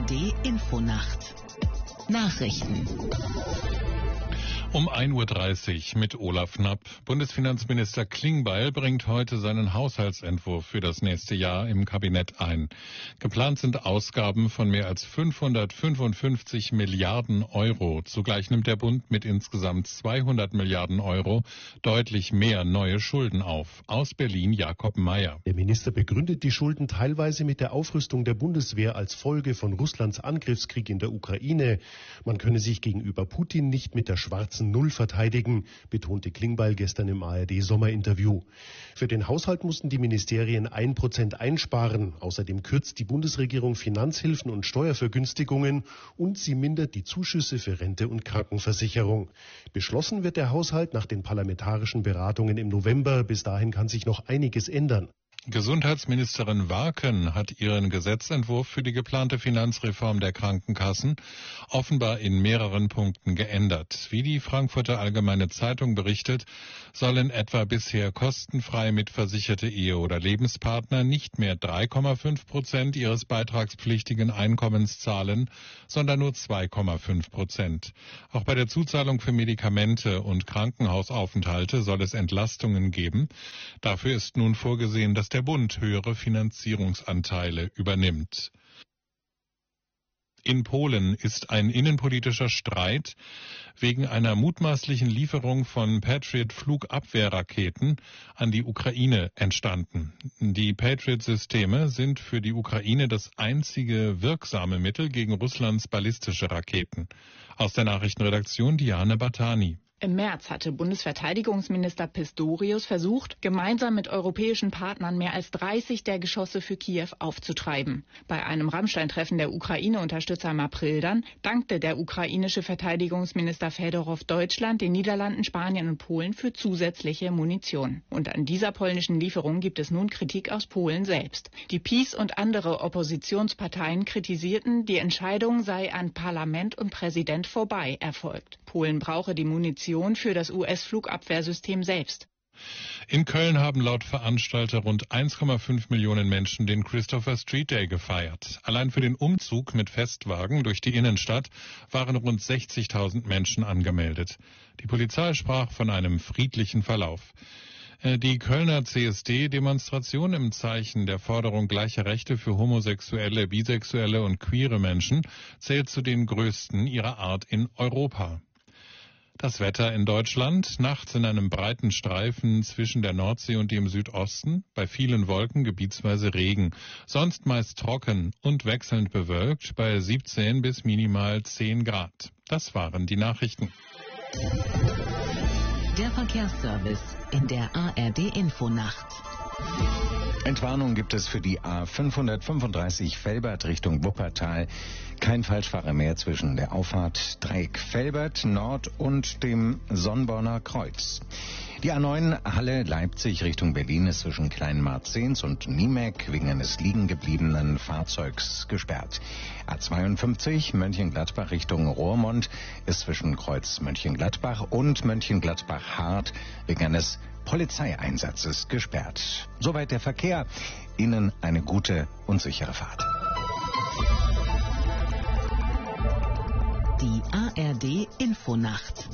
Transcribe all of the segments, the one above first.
ARD Infonacht Nachrichten um 1:30 Uhr mit Olaf Knapp. Bundesfinanzminister Klingbeil bringt heute seinen Haushaltsentwurf für das nächste Jahr im Kabinett ein. Geplant sind Ausgaben von mehr als 555 Milliarden Euro. Zugleich nimmt der Bund mit insgesamt 200 Milliarden Euro deutlich mehr neue Schulden auf. Aus Berlin Jakob Mayer. Der Minister begründet die Schulden teilweise mit der Aufrüstung der Bundeswehr als Folge von Russlands Angriffskrieg in der Ukraine. Man könne sich gegenüber Putin nicht mit der schwarzen Null verteidigen, betonte Klingbeil gestern im ARD-Sommerinterview. Für den Haushalt mussten die Ministerien 1% einsparen. Außerdem kürzt die Bundesregierung Finanzhilfen und Steuervergünstigungen und sie mindert die Zuschüsse für Rente und Krankenversicherung. Beschlossen wird der Haushalt nach den parlamentarischen Beratungen im November. Bis dahin kann sich noch einiges ändern. Gesundheitsministerin Warken hat ihren Gesetzentwurf für die geplante Finanzreform der Krankenkassen offenbar in mehreren Punkten geändert. Wie die Frankfurter Allgemeine Zeitung berichtet, sollen etwa bisher kostenfrei mitversicherte Ehe- oder Lebenspartner nicht mehr 3,5% ihres beitragspflichtigen Einkommens zahlen, sondern nur 2,5%. Auch bei der Zuzahlung für Medikamente und Krankenhausaufenthalte soll es Entlastungen geben. Dafür ist nun vorgesehen, dass der Bund höhere Finanzierungsanteile übernimmt. In Polen ist ein innenpolitischer Streit wegen einer mutmaßlichen Lieferung von Patriot-Flugabwehrraketen an die Ukraine entstanden. Die Patriot-Systeme sind für die Ukraine das einzige wirksame Mittel gegen Russlands ballistische Raketen. Aus der Nachrichtenredaktion Diane Batani. Im März hatte Bundesverteidigungsminister Pistorius versucht, gemeinsam mit europäischen Partnern mehr als 30 der Geschosse für Kiew aufzutreiben. Bei einem Rammstein-Treffen der Ukraine-Unterstützer im April dann dankte der ukrainische Verteidigungsminister Fedorow Deutschland, den Niederlanden, Spanien und Polen für zusätzliche Munition. Und an dieser polnischen Lieferung gibt es nun Kritik aus Polen selbst. Die PiS und andere Oppositionsparteien kritisierten, die Entscheidung sei an Parlament und Präsident vorbei erfolgt. Polen brauche die Munition für das US-Flugabwehrsystem selbst. In Köln haben laut Veranstalter rund 1,5 Millionen Menschen den Christopher Street Day gefeiert. Allein für den Umzug mit Festwagen durch die Innenstadt waren rund 60.000 Menschen angemeldet. Die Polizei sprach von einem friedlichen Verlauf. Die Kölner CSD-Demonstration im Zeichen der Forderung gleicher Rechte für homosexuelle, bisexuelle und queere Menschen zählt zu den größten ihrer Art in Europa. Das Wetter in Deutschland, nachts in einem breiten Streifen zwischen der Nordsee und dem Südosten, bei vielen Wolken gebietsweise Regen, sonst meist trocken und wechselnd bewölkt bei 17 bis minimal 10 Grad. Das waren die Nachrichten. Der Verkehrsservice in der ARD Infonacht. Entwarnung gibt es für die A535 Velbert Richtung Wuppertal. Kein Falschfahrer mehr zwischen der Auffahrt Dreieck Velbert Nord und dem Sonnborner Kreuz. Die A9 Halle-Leipzig Richtung Berlin ist zwischen Kleinmarzens und Niemek wegen eines liegen gebliebenen Fahrzeugs gesperrt. A52 Mönchengladbach Richtung Roermond ist zwischen Kreuz Mönchengladbach und Mönchengladbach-Hart wegen eines Polizeieinsatzes gesperrt. Soweit der Verkehr. Ihnen eine gute und sichere Fahrt. Die ARD Infonacht.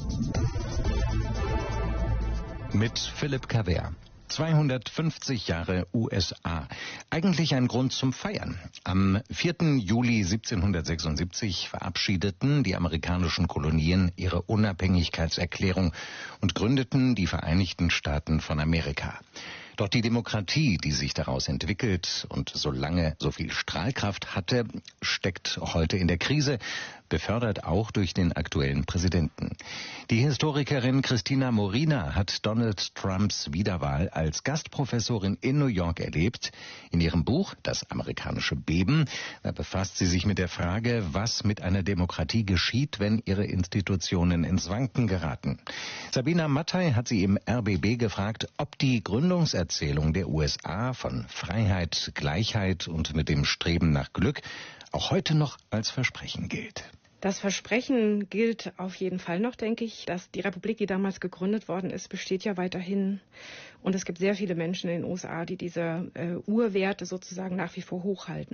Mit Philipp Cavert. 250 Jahre USA. Eigentlich ein Grund zum Feiern. Am 4. Juli 1776 verabschiedeten die amerikanischen Kolonien ihre Unabhängigkeitserklärung und gründeten die Vereinigten Staaten von Amerika. Doch die Demokratie, die sich daraus entwickelt und so lange so viel Strahlkraft hatte, steckt heute in der Krise, befördert auch durch den aktuellen Präsidenten. Die Historikerin Christina Morina hat Donald Trumps Wiederwahl als Gastprofessorin in New York erlebt. In ihrem Buch »Das amerikanische Beben« befasst sie sich mit der Frage, was mit einer Demokratie geschieht, wenn ihre Institutionen ins Wanken geraten. Sabina Mattei hat sie im RBB gefragt, ob die Gründungserzählung der USA von Freiheit, Gleichheit und mit dem Streben nach Glück auch heute noch als Versprechen gilt. Das Versprechen gilt auf jeden Fall noch, denke ich. Dass die Republik, die damals gegründet worden ist, besteht ja weiterhin. Und es gibt sehr viele Menschen in den USA, die diese Urwerte sozusagen nach wie vor hochhalten.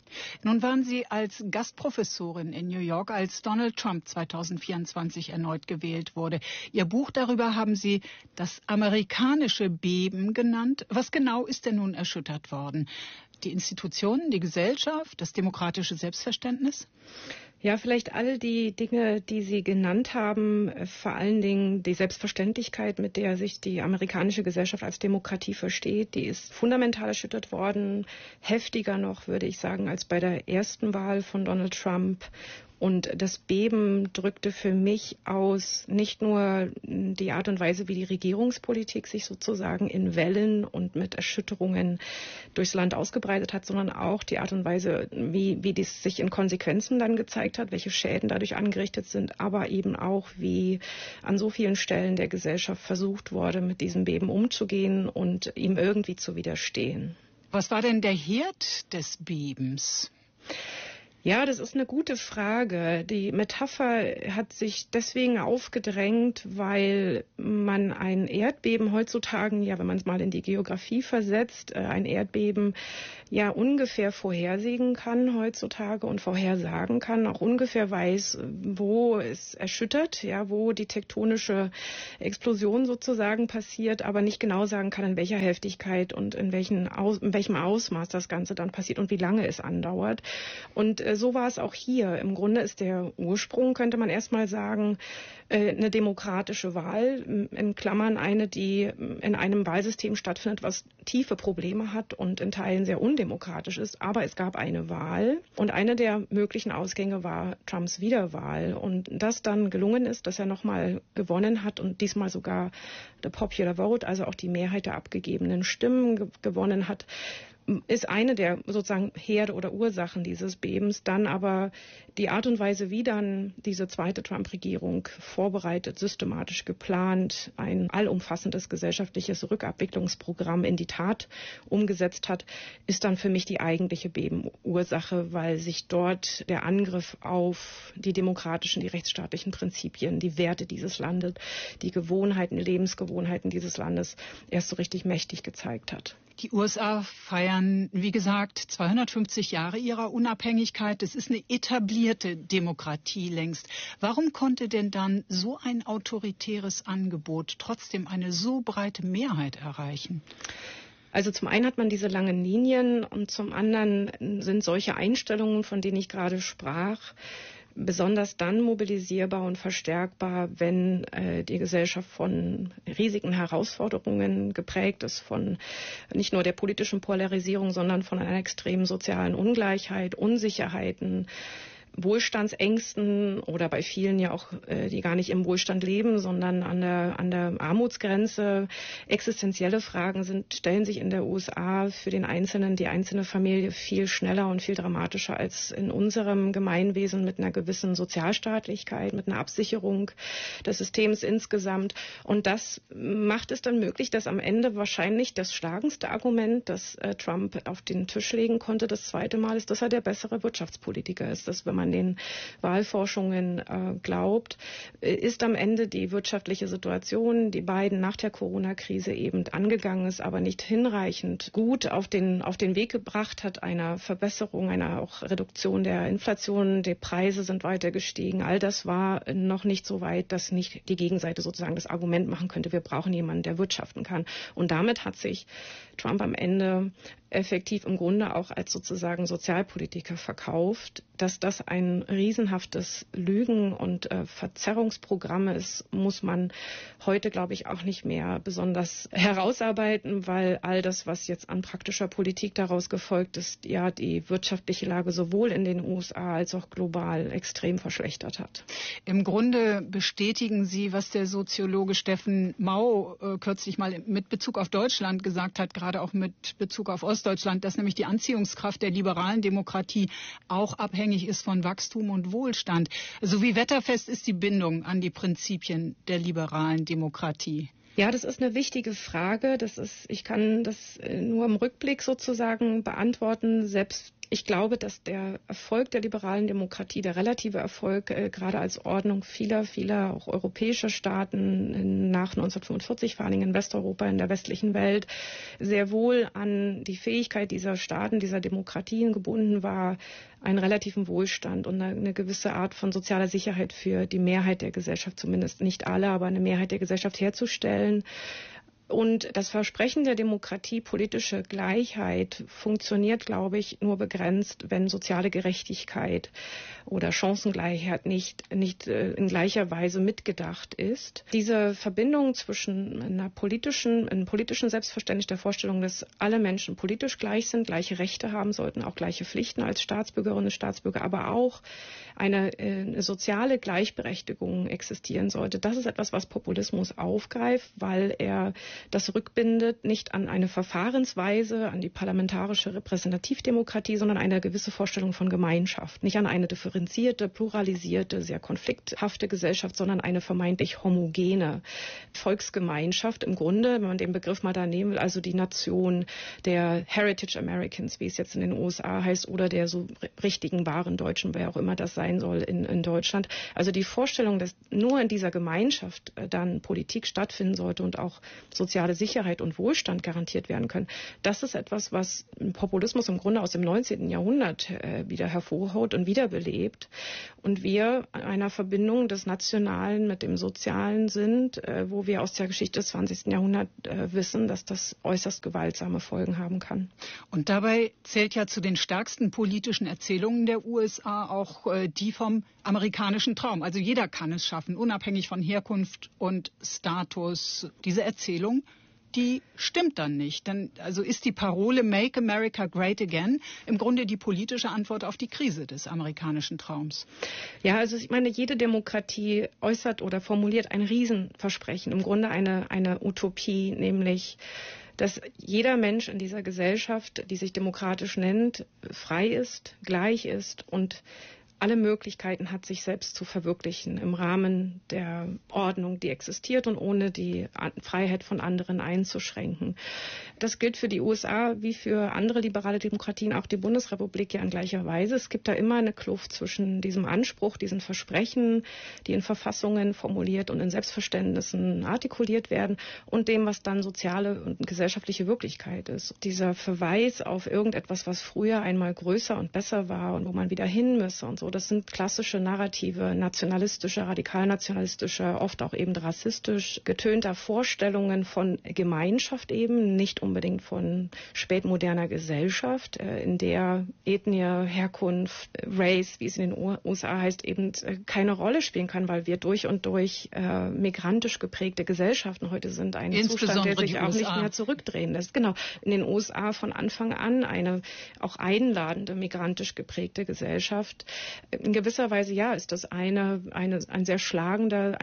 Nun waren Sie als Gastprofessorin in New York, als Donald Trump 2024 erneut gewählt wurde. Ihr Buch darüber haben Sie das amerikanische Beben genannt. Was genau ist denn nun erschüttert worden? Die Institutionen, die Gesellschaft, das demokratische Selbstverständnis? Ja, vielleicht all die Dinge, die Sie genannt haben, vor allen Dingen die Selbstverständlichkeit, mit der sich die amerikanische Gesellschaft als Demokratie versteht, die ist fundamental erschüttert worden, heftiger noch, würde ich sagen, als bei der ersten Wahl von Donald Trump. Und das Beben drückte für mich aus nicht nur die Art und Weise, wie die Regierungspolitik sich sozusagen in Wellen und mit Erschütterungen durchs Land ausgebreitet hat, sondern auch die Art und Weise, wie dies sich in Konsequenzen dann gezeigt hat, welche Schäden dadurch angerichtet sind, aber eben auch, wie an so vielen Stellen der Gesellschaft versucht wurde, mit diesem Beben umzugehen und ihm irgendwie zu widerstehen. Was war denn der Herd des Bebens? Ja, das ist eine gute Frage. Die Metapher hat sich deswegen aufgedrängt, weil man ein Erdbeben heutzutage, ja, wenn man es mal in die Geografie versetzt, ein Erdbeben ja ungefähr vorhersehen kann heutzutage und vorhersagen kann, auch ungefähr weiß, wo es erschüttert, ja, wo die tektonische Explosion sozusagen passiert, aber nicht genau sagen kann, in welcher Heftigkeit und in welchem Ausmaß das Ganze dann passiert und wie lange es andauert. Und so war es auch hier. Im Grunde ist der Ursprung, könnte man erstmal sagen, eine demokratische Wahl, in Klammern eine, die in einem Wahlsystem stattfindet, was tiefe Probleme hat und in Teilen sehr undemokratisch ist. Aber es gab eine Wahl und eine der möglichen Ausgänge war Trumps Wiederwahl. Und dass dann gelungen ist, dass er nochmal gewonnen hat und diesmal sogar the popular vote, also auch die Mehrheit der abgegebenen Stimmen gewonnen hat, ist eine der sozusagen Herde oder Ursachen dieses Bebens. Dann aber die Art und Weise, wie dann diese zweite Trump-Regierung vorbereitet, systematisch geplant, ein allumfassendes gesellschaftliches Rückabwicklungsprogramm in die Tat umgesetzt hat, ist dann für mich die eigentliche Bebenursache, weil sich dort der Angriff auf die demokratischen, die rechtsstaatlichen Prinzipien, die Werte dieses Landes, die Gewohnheiten, Lebensgewohnheiten dieses Landes erst so richtig mächtig gezeigt hat. Die USA feiern, wie gesagt, 250 Jahre ihrer Unabhängigkeit. Es ist eine etablierte Demokratie längst. Warum konnte denn dann so ein autoritäres Angebot trotzdem eine so breite Mehrheit erreichen? Also zum einen hat man diese langen Linien und zum anderen sind solche Einstellungen, von denen ich gerade sprach, besonders dann mobilisierbar und verstärkbar, wenn die Gesellschaft von riesigen Herausforderungen geprägt ist, von nicht nur der politischen Polarisierung, sondern von einer extremen sozialen Ungleichheit, Unsicherheiten, Wohlstandsängsten oder bei vielen ja auch, die gar nicht im Wohlstand leben, sondern an der Armutsgrenze. Existenzielle Fragen stellen sich in der USA für den Einzelnen, die einzelne Familie viel schneller und viel dramatischer als in unserem Gemeinwesen mit einer gewissen Sozialstaatlichkeit, mit einer Absicherung des Systems insgesamt. Und das macht es dann möglich, dass am Ende wahrscheinlich das schlagendste Argument, das Trump auf den Tisch legen konnte, das zweite Mal ist, dass er der bessere Wirtschaftspolitiker ist. Dass, wenn man den Wahlforschungen glaubt, ist am Ende die wirtschaftliche Situation, die Biden nach der Corona-Krise eben angegangen ist, aber nicht hinreichend gut auf den Weg gebracht hat, einer Verbesserung, einer auch Reduktion der Inflation. Die Preise sind weiter gestiegen. All das war noch nicht so weit, dass nicht die Gegenseite sozusagen das Argument machen könnte, wir brauchen jemanden, der wirtschaften kann. Und damit hat sich Trump am Ende effektiv im Grunde auch als sozusagen Sozialpolitiker verkauft. Dass das ein riesenhaftes Lügen- und Verzerrungsprogramm ist, muss man heute, glaube ich, auch nicht mehr besonders herausarbeiten, weil all das, was jetzt an praktischer Politik daraus gefolgt ist, ja die wirtschaftliche Lage sowohl in den USA als auch global extrem verschlechtert hat. Im Grunde bestätigen Sie, was der Soziologe Steffen Mau kürzlich mal mit Bezug auf Deutschland gesagt hat, gerade auch mit Bezug auf Ostdeutschland, dass nämlich die Anziehungskraft der liberalen Demokratie auch abhängig ist von Wachstum und Wohlstand. So wie wetterfest ist die Bindung an die Prinzipien der liberalen Demokratie? Ja, das ist eine wichtige Frage. Ich kann das nur im Rückblick sozusagen beantworten. Selbst Ich glaube, dass der Erfolg der liberalen Demokratie, der relative Erfolg, gerade als Ordnung vieler auch europäischer Staaten nach 1945, vor allen Dingen in Westeuropa, in der westlichen Welt, sehr wohl an die Fähigkeit dieser Staaten, dieser Demokratien gebunden war, einen relativen Wohlstand und eine gewisse Art von sozialer Sicherheit für die Mehrheit der Gesellschaft, zumindest nicht alle, aber eine Mehrheit der Gesellschaft herzustellen. Und das Versprechen der Demokratie, politische Gleichheit, funktioniert, glaube ich, nur begrenzt, wenn soziale Gerechtigkeit oder Chancengleichheit nicht in gleicher Weise mitgedacht ist. Diese Verbindung zwischen einem politischen Selbstverständnis der Vorstellung, dass alle Menschen politisch gleich sind, gleiche Rechte haben sollten, auch gleiche Pflichten als Staatsbürgerinnen und Staatsbürger, aber auch eine soziale Gleichberechtigung existieren sollte. Das ist etwas, was Populismus aufgreift, weil er das rückbindet nicht an eine Verfahrensweise, an die parlamentarische Repräsentativdemokratie, sondern eine gewisse Vorstellung von Gemeinschaft. Nicht an eine differenzierte, pluralisierte, sehr konflikthafte Gesellschaft, sondern eine vermeintlich homogene Volksgemeinschaft. Im Grunde, wenn man den Begriff mal da nehmen will, also die Nation der Heritage Americans, wie es jetzt in den USA heißt, oder der so richtigen, wahren Deutschen, wer auch immer das sein soll in Deutschland. Also die Vorstellung, dass nur in dieser Gemeinschaft dann Politik stattfinden sollte und auch soziale Sicherheit und Wohlstand garantiert werden können. Das ist etwas, was Populismus im Grunde aus dem 19. Jahrhundert wieder hervorholt und wiederbelebt. Und wir einer Verbindung des Nationalen mit dem Sozialen sind, wo wir aus der Geschichte des 20. Jahrhunderts wissen, dass das äußerst gewaltsame Folgen haben kann. Und dabei zählt ja zu den stärksten politischen Erzählungen der USA auch die vom amerikanischen Traum. Also jeder kann es schaffen, unabhängig von Herkunft und Status. Diese Erzählung, die stimmt dann nicht. Denn also ist die Parole Make America Great Again im Grunde die politische Antwort auf die Krise des amerikanischen Traums. Ja, also ich meine, jede Demokratie äußert oder formuliert ein Riesenversprechen, im Grunde eine Utopie, nämlich dass jeder Mensch in dieser Gesellschaft, die sich demokratisch nennt, frei ist, gleich ist und alle Möglichkeiten hat, sich selbst zu verwirklichen im Rahmen der Ordnung, die existiert und ohne die Freiheit von anderen einzuschränken. Das gilt für die USA wie für andere liberale Demokratien, auch die Bundesrepublik ja in gleicher Weise. Es gibt da immer eine Kluft zwischen diesem Anspruch, diesen Versprechen, die in Verfassungen formuliert und in Selbstverständnissen artikuliert werden, und dem, was dann soziale und gesellschaftliche Wirklichkeit ist. Dieser Verweis auf irgendetwas, was früher einmal größer und besser war und wo man wieder hin müsse und so, das sind klassische Narrative nationalistischer, radikalnationalistischer, oft auch eben rassistisch getönter Vorstellungen von Gemeinschaft eben, nicht unbedingt von spätmoderner Gesellschaft, in der Ethnie, Herkunft, Race, wie es in den USA heißt, eben keine Rolle spielen kann, weil wir durch und durch migrantisch geprägte Gesellschaften heute sind. Ein Zustand, der sich auch nicht mehr zurückdrehen lässt. Genau, in den USA von Anfang an eine auch einladende, migrantisch geprägte Gesellschaft. In gewisser Weise, ja, ist das eine sehr schlagende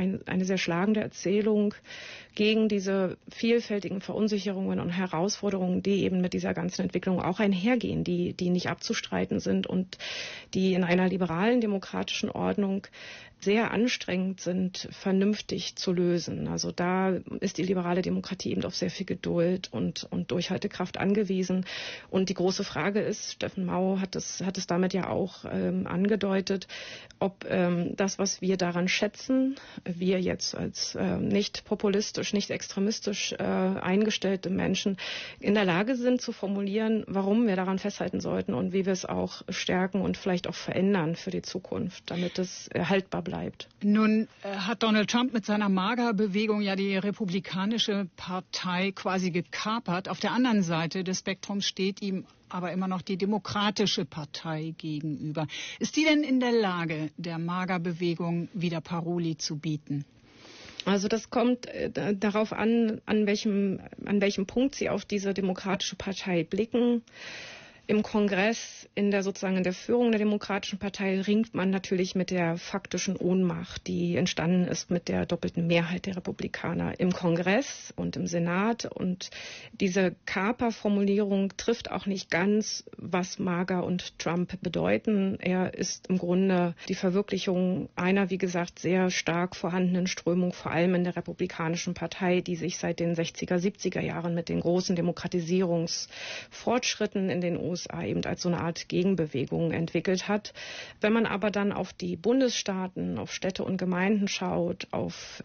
Erzählung gegen diese vielfältigen Verunsicherungen und Herausforderungen, die eben mit dieser ganzen Entwicklung auch einhergehen, die nicht abzustreiten sind und die in einer liberalen demokratischen Ordnung sehr anstrengend sind, vernünftig zu lösen. Also da ist die liberale Demokratie eben auf sehr viel Geduld und Durchhaltekraft angewiesen. Und die große Frage ist, Steffen Mau hat es damit ja auch angedeutet, ob das, was wir daran schätzen, wir jetzt als nicht populistisch, nicht extremistisch eingestellte Menschen in der Lage sind zu formulieren, warum wir daran festhalten sollten und wie wir es auch stärken und vielleicht auch verändern für die Zukunft, damit es haltbar bleibt. Nun hat Donald Trump mit seiner MAGA-Bewegung ja die Republikanische Partei quasi gekapert. Auf der anderen Seite des Spektrums steht ihm aber immer noch die Demokratische Partei gegenüber. Ist die denn in der Lage, der MAGA-Bewegung wieder Paroli zu bieten? Also das kommt darauf an welchem Punkt Sie auf diese Demokratische Partei blicken. Im Kongress, in der Führung der Demokratischen Partei, ringt man natürlich mit der faktischen Ohnmacht, die entstanden ist mit der doppelten Mehrheit der Republikaner im Kongress und im Senat. Und diese Kaper-Formulierung trifft auch nicht ganz, was MAGA und Trump bedeuten. Er ist im Grunde die Verwirklichung einer, wie gesagt, sehr stark vorhandenen Strömung, vor allem in der Republikanischen Partei, die sich seit den 60er, 70er Jahren mit den großen Demokratisierungsfortschritten in den USA eben als so eine Art Gegenbewegung entwickelt hat. Wenn man aber dann auf die Bundesstaaten, auf Städte und Gemeinden schaut, auf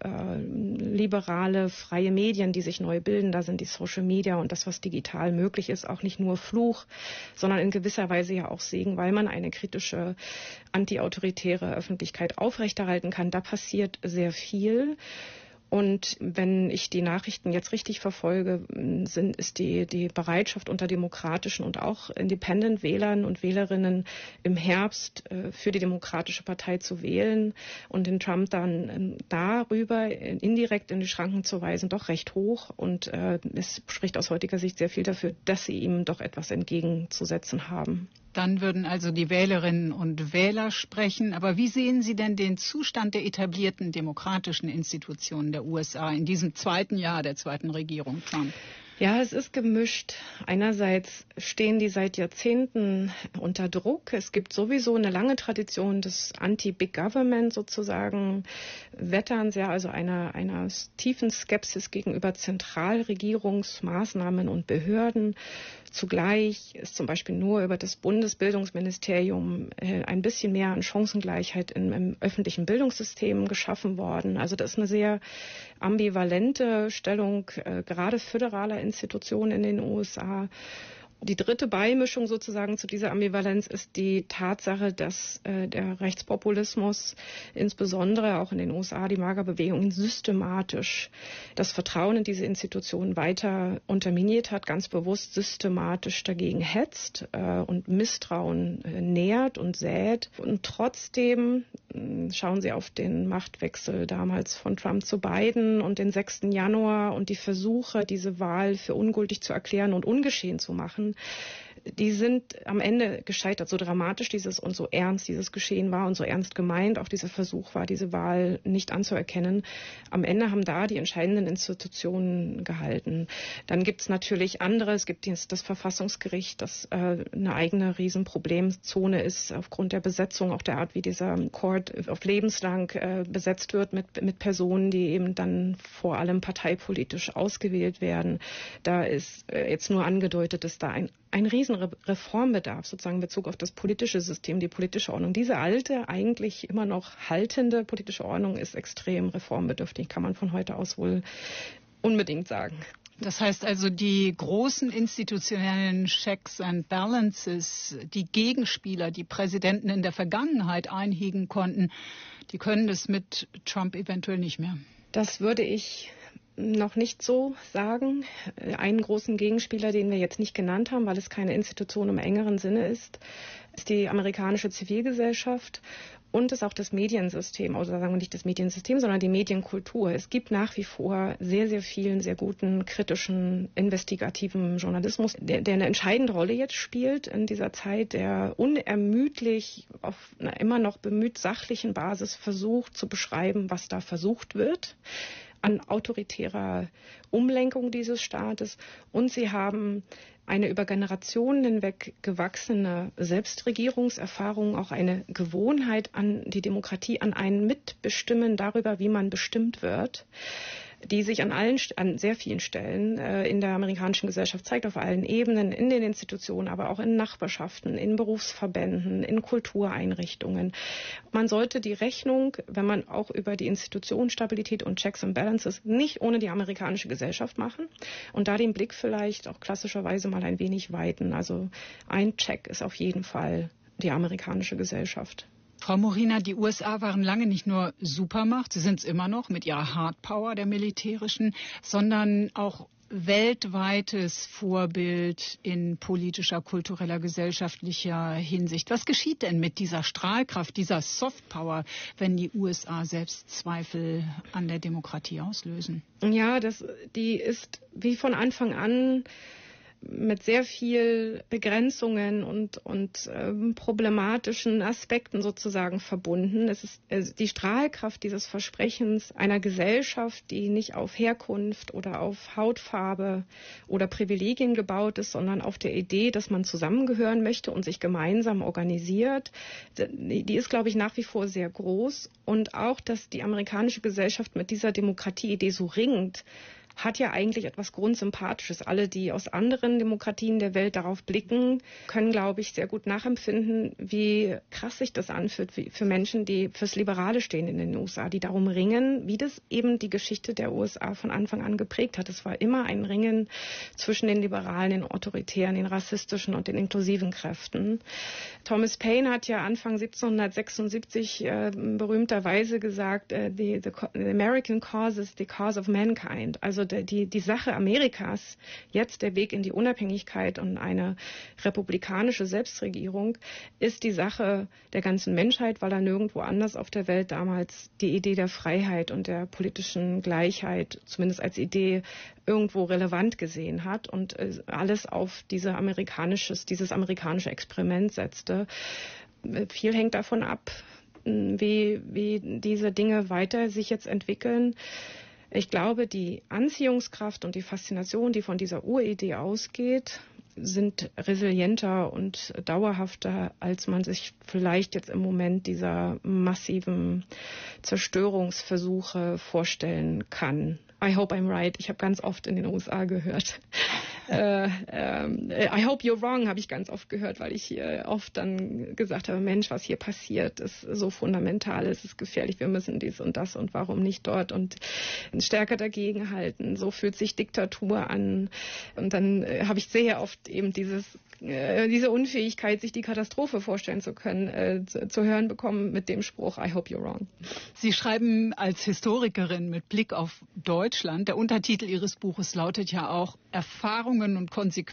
liberale, freie Medien, die sich neu bilden, da sind die Social Media und das, was digital möglich ist, auch nicht nur Fluch, sondern in gewisser Weise ja auch Segen, weil man eine kritische, antiautoritäre Öffentlichkeit aufrechterhalten kann. Da passiert sehr viel. Und wenn ich die Nachrichten jetzt richtig verfolge, ist die Bereitschaft unter demokratischen und auch Independent-Wählern und Wählerinnen im Herbst für die Demokratische Partei zu wählen und den Trump dann darüber indirekt in die Schranken zu weisen, doch recht hoch. Und es spricht aus heutiger Sicht sehr viel dafür, dass sie ihm doch etwas entgegenzusetzen haben. Dann würden also die Wählerinnen und Wähler sprechen. Aber wie sehen Sie denn den Zustand der etablierten demokratischen Institutionen der USA in diesem zweiten Jahr der zweiten Regierung Trump? Ja, es ist gemischt. Einerseits stehen die seit Jahrzehnten unter Druck. Es gibt sowieso eine lange Tradition des Anti-Big Government sozusagen, Wetterns, ja, also einer tiefen Skepsis gegenüber Zentralregierungsmaßnahmen und Behörden. Zugleich ist zum Beispiel nur über das Bundesbildungsministerium ein bisschen mehr an Chancengleichheit im öffentlichen Bildungssystem geschaffen worden. Also das ist eine sehr ambivalente Stellung, gerade föderaler Institutionen in den USA. Die dritte Beimischung sozusagen zu dieser Ambivalenz ist die Tatsache, dass der Rechtspopulismus, insbesondere auch in den USA, die MAGA-Bewegung, systematisch das Vertrauen in diese Institutionen weiter unterminiert hat, ganz bewusst systematisch dagegen hetzt und Misstrauen nährt und sät. Und trotzdem schauen Sie auf den Machtwechsel damals von Trump zu Biden und den 6. Januar und die Versuche, diese Wahl für ungültig zu erklären und ungeschehen zu machen. Die sind am Ende gescheitert, so dramatisch und so ernst dieses Geschehen war und so ernst gemeint auch dieser Versuch war, diese Wahl nicht anzuerkennen. Am Ende haben da die entscheidenden Institutionen gehalten. Dann gibt es natürlich andere, es gibt das Verfassungsgericht, das eine eigene Riesenproblemzone ist aufgrund der Besetzung, auch der Art, wie dieser Court auf lebenslang besetzt wird mit Personen, die eben dann vor allem parteipolitisch ausgewählt werden. Da ist jetzt nur angedeutet, dass da ein riesen Reformbedarf sozusagen in Bezug auf das politische System, die politische Ordnung. Diese alte, eigentlich immer noch haltende politische Ordnung ist extrem reformbedürftig, kann man von heute aus wohl unbedingt sagen. Das heißt also, die großen institutionellen Checks and Balances, die Gegenspieler, die Präsidenten in der Vergangenheit einhegen konnten, die können das mit Trump eventuell nicht mehr. Das würde ich noch nicht so sagen. Einen großen Gegenspieler, den wir jetzt nicht genannt haben, weil es keine Institution im engeren Sinne ist die amerikanische Zivilgesellschaft und ist auch das Mediensystem, also sagen wir nicht das Mediensystem, sondern die Medienkultur. Es gibt nach wie vor sehr, sehr vielen, sehr guten, kritischen, investigativen Journalismus, der eine entscheidende Rolle jetzt spielt in dieser Zeit, der unermüdlich auf einer immer noch bemüht sachlichen Basis versucht zu beschreiben, was da versucht wird an autoritärer Umlenkung dieses Staates. Und sie haben eine über Generationen hinweg gewachsene Selbstregierungserfahrung, auch eine Gewohnheit an die Demokratie, an ein Mitbestimmen darüber, wie man bestimmt wird, die sich an sehr vielen Stellen in der amerikanischen Gesellschaft zeigt, auf allen Ebenen, in den Institutionen, aber auch in Nachbarschaften, in Berufsverbänden, in Kultureinrichtungen. Man sollte die Rechnung, wenn man auch über die Institutionenstabilität und Checks and Balances nicht ohne die amerikanische Gesellschaft machen und da den Blick vielleicht auch klassischerweise mal ein wenig weiten. Also ein Check ist auf jeden Fall die amerikanische Gesellschaft. Frau Morina, die USA waren lange nicht nur Supermacht, sie sind es immer noch mit ihrer Hardpower, der militärischen, sondern auch weltweites Vorbild in politischer, kultureller, gesellschaftlicher Hinsicht. Was geschieht denn mit dieser Strahlkraft, dieser Softpower, wenn die USA selbst Zweifel an der Demokratie auslösen? Ja, die ist wie von Anfang an mit sehr viel Begrenzungen und problematischen Aspekten sozusagen verbunden. Es ist die Strahlkraft dieses Versprechens einer Gesellschaft, die nicht auf Herkunft oder auf Hautfarbe oder Privilegien gebaut ist, sondern auf der Idee, dass man zusammengehören möchte und sich gemeinsam organisiert. Die ist, glaube ich, nach wie vor sehr groß. Und auch, dass die amerikanische Gesellschaft mit dieser Demokratieidee so ringt, hat ja eigentlich etwas Grundsympathisches. Alle, die aus anderen Demokratien der Welt darauf blicken, können, glaube ich, sehr gut nachempfinden, wie krass sich das anfühlt für Menschen, die fürs Liberale stehen in den USA, die darum ringen, wie das eben die Geschichte der USA von Anfang an geprägt hat. Es war immer ein Ringen zwischen den Liberalen, den Autoritären, den rassistischen und den inklusiven Kräften. Thomas Paine hat ja Anfang 1776 berühmterweise gesagt, the American cause is the cause of mankind. Also die Sache Amerikas, jetzt der Weg in die Unabhängigkeit und eine republikanische Selbstregierung, ist die Sache der ganzen Menschheit, weil er nirgendwo anders auf der Welt damals die Idee der Freiheit und der politischen Gleichheit, zumindest als Idee, irgendwo relevant gesehen hat und alles auf dieses amerikanische Experiment setzte. Viel hängt davon ab, wie diese Dinge weiter sich jetzt entwickeln. Ich glaube, die Anziehungskraft und die Faszination, die von dieser Uridee ausgeht, sind resilienter und dauerhafter, als man sich vielleicht jetzt im Moment dieser massiven Zerstörungsversuche vorstellen kann. I hope I'm right. Ich habe ganz oft in den USA gehört. I hope you're wrong, habe ich ganz oft gehört, weil ich oft dann gesagt habe, Mensch, was hier passiert, ist so fundamental, es ist gefährlich, wir müssen dies und das und warum nicht dort und stärker dagegenhalten. So fühlt sich Diktatur an. Und dann habe ich sehr oft eben diese Unfähigkeit, sich die Katastrophe vorstellen zu können, zu hören bekommen mit dem Spruch, I hope you're wrong. Sie schreiben als Historikerin mit Blick auf Deutschland. Der Untertitel Ihres Buches lautet ja auch Erfahrungen und Konsequenzen